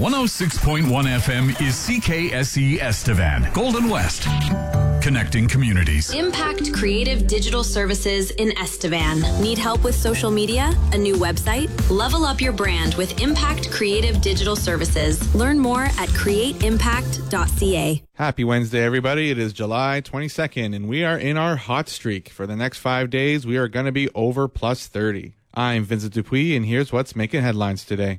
106.1 FM is CKSE Estevan, Golden West. Connecting communities. Impact Creative Digital Services in Estevan. Need help with social media? A new website? Level up your brand with Impact Creative Digital Services. Learn more at createimpact.ca. Happy Wednesday, everybody. It is July 22nd, and we are in our hot streak. For the next 5 days, we are going to be over plus 30. I'm Vincent Dupuis, and here's what's making headlines today.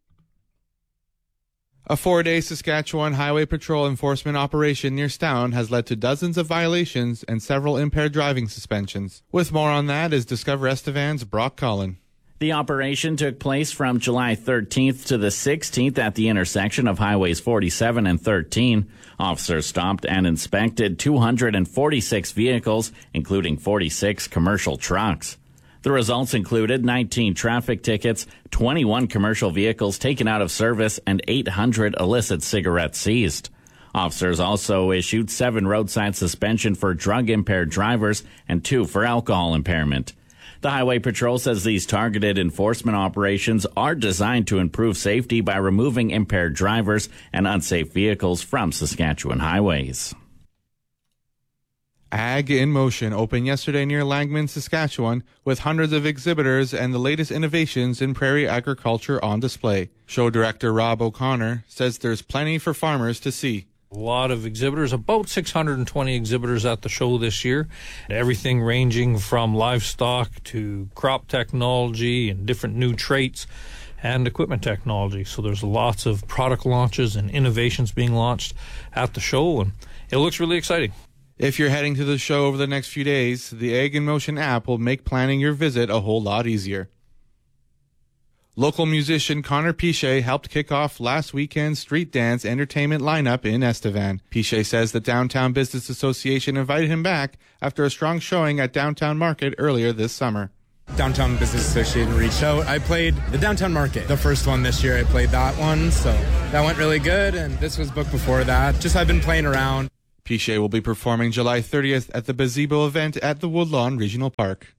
A 4-day Saskatchewan Highway Patrol enforcement operation near Stown has led to dozens of violations and several impaired driving suspensions. With more on that is Discover Estevan's Brock Collin. The operation took place from July 13th to the 16th at the intersection of Highways 47 and 13. Officers stopped and inspected 246 vehicles, including 46 commercial trucks. The results included 19 traffic tickets, 21 commercial vehicles taken out of service, and 800 illicit cigarettes seized. Officers also issued 7 roadside suspension for drug-impaired drivers and 2 for alcohol impairment. The Highway Patrol says these targeted enforcement operations are designed to improve safety by removing impaired drivers and unsafe vehicles from Saskatchewan highways. Ag in Motion opened yesterday near Langman, Saskatchewan, with hundreds of exhibitors and the latest innovations in prairie agriculture on display. Show director Rob O'Connor says there's plenty for farmers to see. A lot of exhibitors, about 620 exhibitors at the show this year. Everything ranging from livestock to crop technology and different new traits and equipment technology. So there's lots of product launches and innovations being launched at the show, and it looks really exciting. If you're heading to the show over the next few days, the Ag in Motion app will make planning your visit a whole lot easier. Local musician Connor Piche helped kick off last weekend's street dance entertainment lineup in Estevan. Piche says the Downtown Business Association invited him back after a strong showing at Downtown Market earlier this summer. Downtown Business Association reached out. I played the Downtown Market, the first one this year. I played that one, so that went really good, and this was booked before that. Just I've been playing around. Piche will be performing July 30th at the Gazebo event at the Woodlawn Regional Park.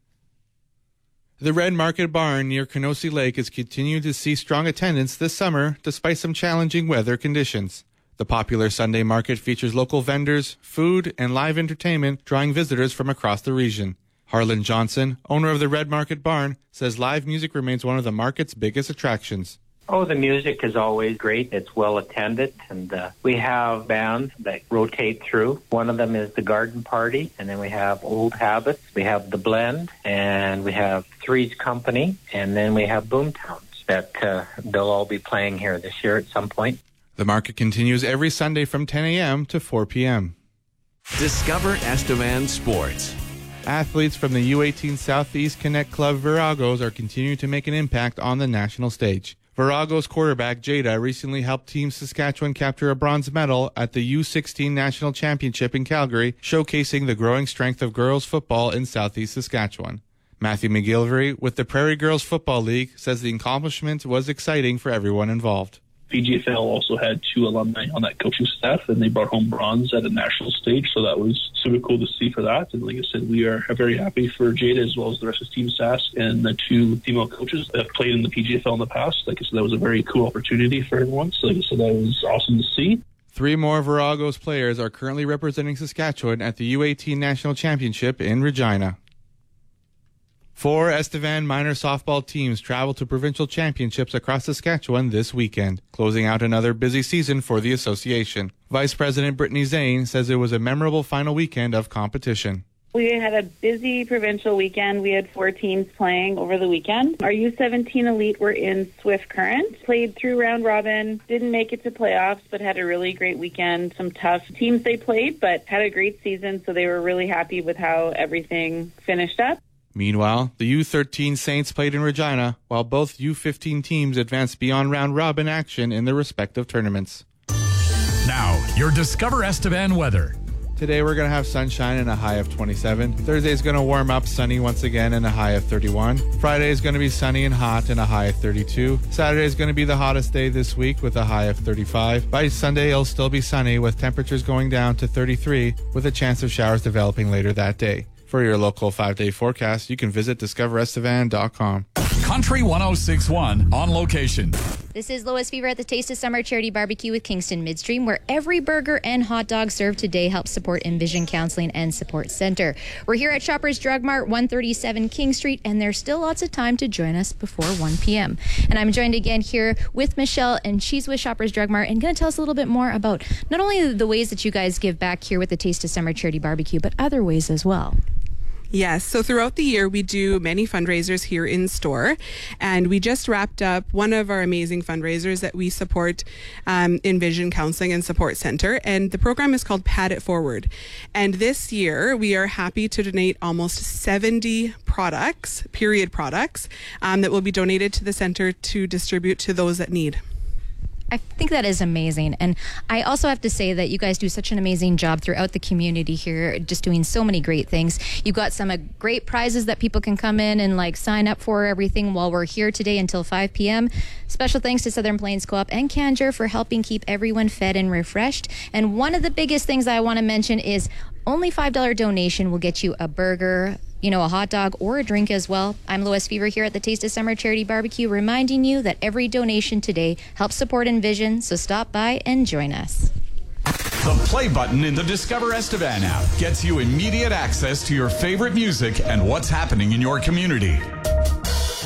The Red Market Barn near Kenosi Lake is continuing to see strong attendance this summer despite some challenging weather conditions. The popular Sunday market features local vendors, food, and live entertainment, drawing visitors from across the region. Harlan Johnson, owner of the Red Market Barn, says live music remains one of the market's biggest attractions. Oh, the music is always great. It's well attended, and we have bands that rotate through. One of them is the Garden Party, and then we have Old Habits, we have The Blend, and we have Three's Company, and then we have Boomtowns that they'll all be playing here this year at some point. The market continues every Sunday from 10 a.m. to 4 p.m. Discover Estevan Sports. Athletes from the U18 Southeast Connect Club Viragos are continuing to make an impact on the national stage. Viragos quarterback Jada recently helped Team Saskatchewan capture a bronze medal at the U16 National Championship in Calgary, showcasing the growing strength of girls football in Southeast Saskatchewan. Matthew McGilvery with the Prairie Girls Football League says the accomplishment was exciting for everyone involved. PGFL also had 2 alumni on that coaching staff, and they brought home bronze at a national stage, so that was super cool to see for that. And like I said, we are very happy for Jada as well as the rest of Team SAS and the 2 female coaches that have played in the PGFL in the past. Like I said, that was a very cool opportunity for everyone, so like I said, that was awesome to see. 3 more Viragos players are currently representing Saskatchewan at the U18 National Championship in Regina. 4 Estevan minor softball teams travel to provincial championships across Saskatchewan this weekend, closing out another busy season for the association. Vice President Brittany Zane says it was a memorable final weekend of competition. We had a busy provincial weekend. We had 4 teams playing over the weekend. Our U17 Elite were in Swift Current, played through round robin, didn't make it to playoffs, but had a really great weekend. Some tough teams they played, but had a great season, so they were really happy with how everything finished up. Meanwhile, the U13 Saints played in Regina, while both U15 teams advanced beyond round-robin action in their respective tournaments. Now, your Discover Estevan weather. Today we're going to have sunshine and a high of 27. Thursday is going to warm up, sunny once again and a high of 31. Friday is going to be sunny and hot and a high of 32. Saturday is going to be the hottest day this week with a high of 35. By Sunday, it'll still be sunny with temperatures going down to 33 with a chance of showers developing later that day. For your local 5-day forecast, you can visit discoverestevan.com. Country 106.1 on location. This is Lois Fever at the Taste of Summer Charity Barbecue with Kingston Midstream, where every burger and hot dog served today helps support Envision Counseling and Support Center. We're here at Shoppers Drug Mart, 137 King Street, and there's still lots of time to join us before 1 p.m. And I'm joined again here with Michelle, and she's with Shoppers Drug Mart and going to tell us a little bit more about not only the ways that you guys give back here with the Taste of Summer Charity Barbecue, but other ways as well. Yes, so throughout the year we do many fundraisers here in store, and we just wrapped up one of our amazing fundraisers that we support, Envision Counseling and Support Center, and the program is called Pad It Forward. And this year we are happy to donate almost 70 products, period products, that will be donated to the center to distribute to those that need. I think that is amazing. And I also have to say that you guys do such an amazing job throughout the community here, just doing so many great things. You've got some great prizes that people can come in and sign up for everything while we're here today until 5 p.m. Special thanks to Southern Plains Co-op and Canjer for helping keep everyone fed and refreshed. And one of the biggest things I want to mention is only $5 donation will get you a burger, a hot dog or a drink as well. I'm Lois Fever here at the Taste of Summer Charity Barbecue, reminding you that every donation today helps support Envision, so stop by and join us. The play button in the Discover Estevan app gets you immediate access to your favorite music and what's happening in your community.